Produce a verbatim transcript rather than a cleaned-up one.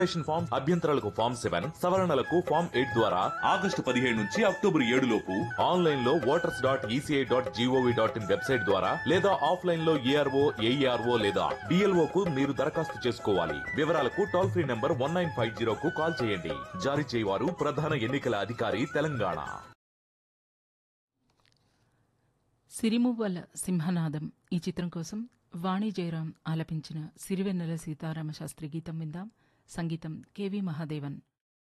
Declaration form అభ్యంతరాలకు form seven సవరణలకు form eight ద్వారా ఆగస్టు పదిహేడు నుంచి అక్టోబర్ ఏడు లోపు ఆన్లైన్ లో voters dot ECI dot GOV dot in website ద్వారా లేదా ఆఫ్లైన్ లో ఏఆర్ఓ ఏఈఆర్ఓ లేదా డిఎల్ఓ కు మీరు దరఖాస్తు చేసుకోవాలి. వివరాలకు toll free number one nine five zero కు కాల్ చేయండి. జారీ చేయవారు ప్రధాన ఎన్నికల అధికారి తెలంగాణ. సిరిమువ్వల సింహనాదం ఈ చిత్రం కోసం వాణి జయరాం ఆలపించిన సిరివెన్నెల సీతారామ శాస్త్రి గీతం విందాం. సంగీతం కెవి మహాదేవన్.